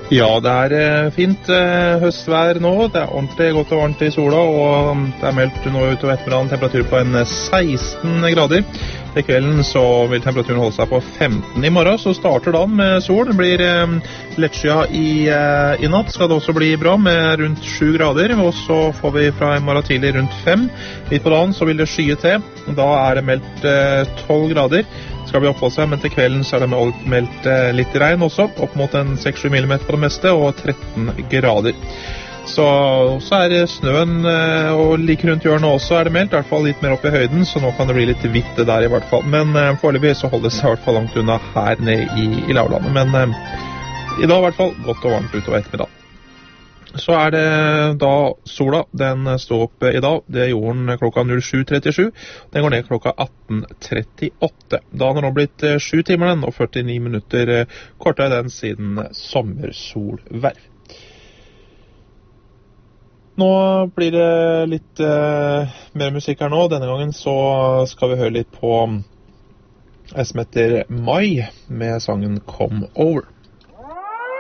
Ja, det fint høstvær nå. Det ordentlig godt og varmt i sola, og det meldt nå utover ettermiddagen temperatur på 16 grader. Til kvelden så vil temperaturen holde seg på 15. I morgen så starter dagen med sol. Det blir lettskyet i natt. Skal det også bli bra med rundt 7 grader, og så får vi fra i morgen tidlig rundt 5. Litt på dagen så vil det skye til. Da det meldt 12 grader. Skal bli oppholdt seg, men til kvelden så det meldt litt regn også, opp mot 6-7 millimeter på det meste, og 13 grader. Så snøen, og like rundt hjørnet også det meldt, i hvert fall litt mer opp i høyden, så nå kan det bli litt hvitt der i hvert fall. Men foreløpig så holder det seg i hvert fall langt unna her nede i lavlandet. Men i dag i hvert fall godt og varmt utover ettermiddag. Så det da sola, den står opp i dag, det gjorde den klokka 07.37, den går ned klokka 18.38. Da har den nå blitt 7 timer den, og 49 minutter kortere den siden sommersolvær. Nå blir det litt mer musikk her nå. Denne gangen så skal vi høre litt på som heter Mai med sangen Come Over.